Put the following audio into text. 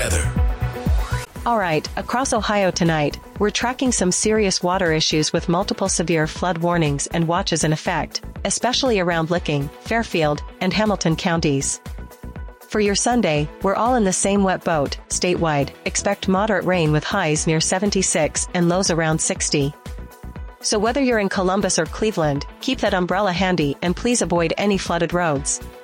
weather. Alright, across Ohio tonight, we're tracking some serious water issues with multiple severe flood warnings and watches in effect, especially around Licking, Fairfield, and Hamilton counties. For your Sunday, we're all in the same wet boat. Statewide, expect moderate rain with highs near 76 and lows around 60. So whether you're in Columbus or Cleveland, keep that umbrella handy and please avoid any flooded roads.